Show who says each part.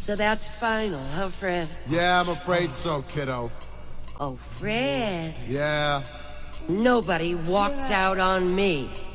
Speaker 1: So that's final, huh, Fred?
Speaker 2: Yeah, I'm afraid so, kiddo.
Speaker 1: Oh, Fred.
Speaker 2: Yeah.
Speaker 1: Nobody walks out on me.